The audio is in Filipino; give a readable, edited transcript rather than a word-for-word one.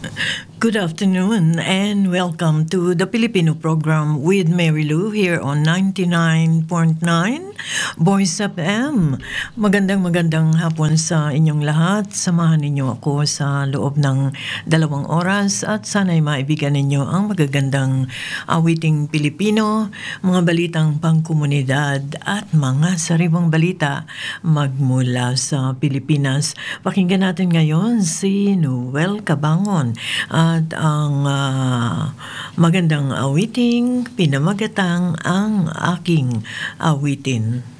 Good afternoon and welcome to the Filipino program with Mary Lou here on 99.9 Voice FM. Magandang hapon sa inyong lahat. Samahan ninyo ako sa loob ng 2 oras at sana'y maibigan ninyo ang magagandang awiting Pilipino, mga balitang pangkomunidad at mga sariwang balita magmula sa Pilipinas. Pakinggan natin ngayon si Noel Cabangon at ang magandang awiting pinamagatang ang aking awitin.